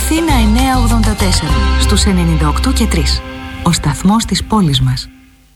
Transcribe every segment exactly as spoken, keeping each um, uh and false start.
Αθήνα εννιακόσια ογδόντα τέσσερα, στους ενενήντα οκτώ και τρία. Ο σταθμός της πόλης μας.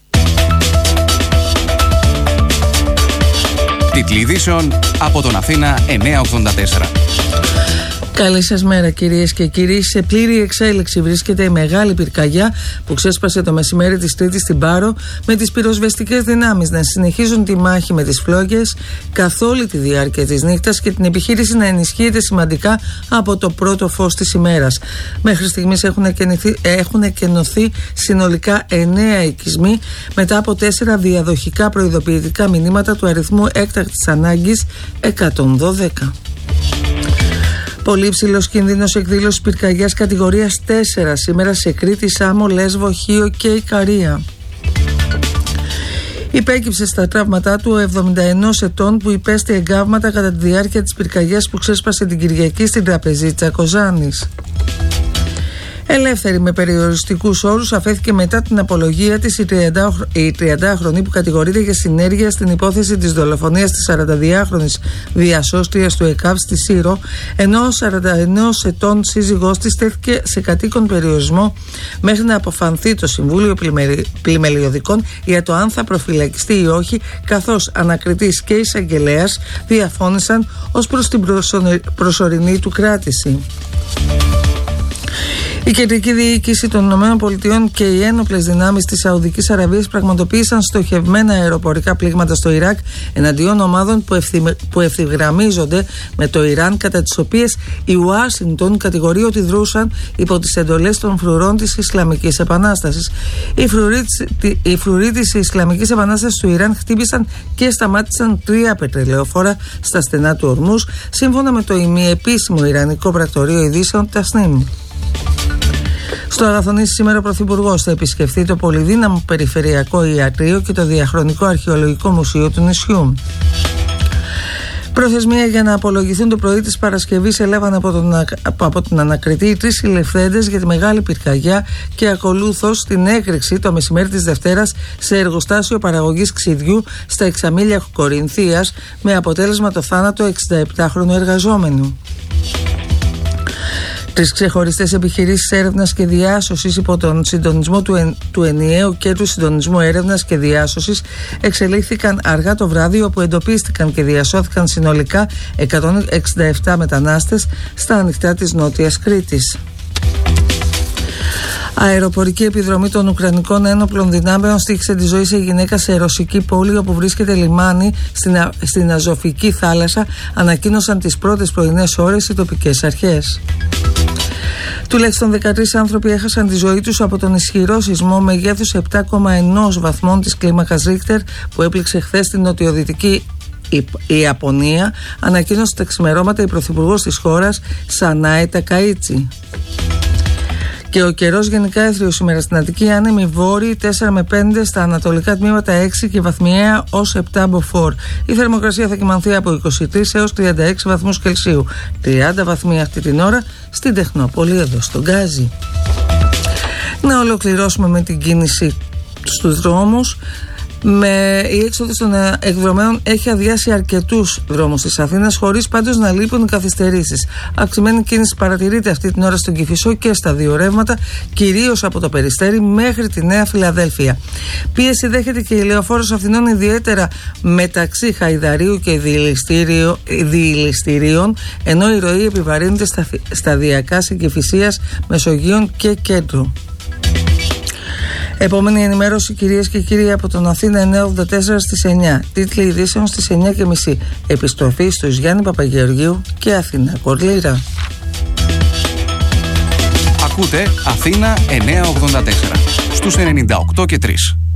Τίτλοι ειδήσεων από τον Αθήνα εννιακόσια ογδόντα τέσσερα. Καλή σας μέρα κυρίες και κύριοι. Σε πλήρη εξέλιξη βρίσκεται η μεγάλη πυρκαγιά που ξέσπασε το μεσημέρι της Τρίτης στην Πάρο, με τις πυροσβεστικές δυνάμεις να συνεχίζουν τη μάχη με τις φλόγες καθ' όλη τη διάρκεια της νύχτας και την επιχείρηση να ενισχύεται σημαντικά από το πρώτο φως της ημέρας. Μέχρι στιγμής έχουν, έχουν εκενωθεί συνολικά εννέα οικισμοί μετά από τέσσερα διαδοχικά προειδοποιητικά μηνύματα του αριθμού έκτακτης ανάγκης εκατόν δώδεκα. Πολύ υψηλός κίνδυνος εκδήλωσης πυρκαγιάς κατηγορίας τέσσερα σήμερα σε Κρήτη, Σάμο, Λέσβο, Χίο και Ικαρία. Υπέκυψε στα τραύματά του ο εβδομήντα ενός ετών που υπέστη εγκάβματα κατά τη διάρκεια της πυρκαγιάς που ξέσπασε την Κυριακή στην Τραπεζίτσα Κοζάνης. Ελεύθερη με περιοριστικούς όρους αφέθηκε μετά την απολογία της η τριαντάχρονη που κατηγορείται για συνέργεια στην υπόθεση της δολοφονίας της σαρανταδυάχρονης διασώστριας του ΕΚΑΒ στη Σύρο, ενώ ο σαράντα ενός ετών σύζυγός της τέθηκε σε κατοίκον περιορισμό μέχρι να αποφανθεί το Συμβούλιο Πλημελιωδικών για το αν θα προφυλακιστεί ή όχι, καθώς ανακριτής και εισαγγελέας διαφώνησαν ως προς την προσωρινή του κράτηση. Η κεντρική διοίκηση των Ηνωμένων Πολιτειών και οι ένοπλες δυνάμεις της Σαουδικής Αραβίας πραγματοποίησαν στοχευμένα αεροπορικά πλήγματα στο Ιράκ εναντίον ομάδων που, ευθυ... που ευθυγραμμίζονται με το Ιράν, κατά τις οποίες η Ουάσιγκτον κατηγορεί ότι δρούσαν υπό τις εντολές των φρουρών της Ισλαμικής Επανάστασης. Οι φρουροί, οι φρουροί της Ισλαμικής Επανάστασης του Ιράν χτύπησαν και σταμάτησαν τρία πετρελαιοφόρα στα στενά του Ορμούς, σύμφωνα με το ημιεπίσημο Ιρανικό πρακτορείο ειδήσεων Τασνίμ. Στο Αγαθονήσι σήμερα ο Πρωθυπουργός θα επισκεφθεί το πολυδύναμο Περιφερειακό Ιατρείο και το Διαχρονικό Αρχαιολογικό Μουσείο του νησιού. Προθεσμία για να απολογηθούν το πρωί της Παρασκευής έλαβαν από, τον, από την ανακριτή οι τρεις συλληφθέντες για τη μεγάλη πυρκαγιά και ακολούθως την έκρηξη το μεσημέρι της Δευτέρας σε εργοστάσιο παραγωγής ξυδιού στα Εξαμήλια Κορινθίας, με αποτέλεσμα το θάνατο εξηνταεπτάχρονου εργαζόμενου. Τρεις ξεχωριστές επιχειρήσεις έρευνας και διάσωσης υπό τον συντονισμό του, εν, του ενιαίου και του συντονισμού έρευνας και διάσωσης εξελίχθηκαν αργά το βράδυ, όπου εντοπίστηκαν και διασώθηκαν συνολικά εκατόν εξήντα επτά μετανάστες στα ανοιχτά της Νότιας Κρήτης. Αεροπορική επιδρομή των Ουκρανικών ένοπλων δυνάμεων στοίχισε τη ζωή σε γυναίκα σε ρωσική πόλη όπου βρίσκεται λιμάνι στην, Α, στην Αζωφική θάλασσα, ανακοίνωσαν τις πρώτες πρωινές ώρες οι τοπικές αρχές. Τουλάχιστον δεκατρείς άνθρωποι έχασαν τη ζωή τους από τον ισχυρό σεισμό μεγέθους επτά κόμμα ένα βαθμών της κλίμακας Ρίχτερ που έπληξε χθες στην νοτιοδυτική η Ιαπωνία, ανακοίνωσε τα ξημερώματα η πρωθυπουργός της χώρας Σανάε Τακαΐτσι. Και ο καιρός γενικά έθριος σήμερα στην Αττική, άνεμοι βόρειοι τέσσερα με πέντε, στα ανατολικά τμήματα έξι και βαθμιαία ως επτά μποφόρ. Η θερμοκρασία θα κυμανθεί από είκοσι τρεις έως τριάντα έξι βαθμούς Κελσίου. τριάντα βαθμοί αυτή την ώρα στην Τεχνόπολη, εδώ στον Γκάζι. Να ολοκληρώσουμε με την κίνηση στους δρόμους. Με η έξοδος των εκδρομένων έχει αδειάσει αρκετούς δρόμους της Αθήνας, χωρίς πάντως να λείπουν οι καθυστερήσεις. Αυξημένη κίνηση παρατηρείται αυτή την ώρα στον Κηφισό και στα δύο ρεύματα, κυρίως από το Περιστέρι μέχρι τη Νέα Φιλαδέλφια. Πίεση δέχεται και η Λεωφόρος Αθηνών, ιδιαίτερα μεταξύ Χαϊδαρίου και Διηληστηρίων, ενώ η ροή επιβαρύνεται σταδιακά σε Κηφισίας, Μεσογείων και Κέντρου. Επόμενη ενημέρωση, κυρίες και κύριοι, από τον Αθήνα εννιακόσια ογδόντα τέσσερα στις εννιά. Τίτλοι ειδήσεων στις εννιά και μισή. Επιστροφή στους Γιάννη Παπαγεωργίου και Αθήνα Κορλήρα. Ακούτε Αθήνα εννιακόσια ογδόντα τέσσερα στους ενενήντα οκτώ και τρία.